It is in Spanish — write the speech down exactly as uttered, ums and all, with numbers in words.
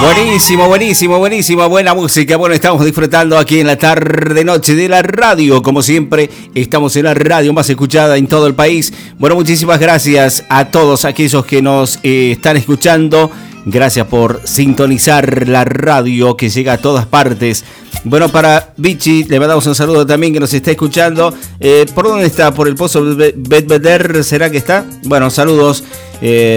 Buenísimo, buenísimo, buenísima, buena música. Bueno, estamos disfrutando aquí en la tarde noche de la radio. Como siempre, estamos en la radio más escuchada en todo el país. Bueno, muchísimas gracias a todos aquellos que nos eh, están escuchando. Gracias por sintonizar la radio que llega a todas partes. Bueno, para Vichy le mandamos un saludo también que nos está escuchando. Eh, ¿Por dónde está? ¿Por el Pozo Belvedere? ¿Será que está? Bueno, saludos. Eh,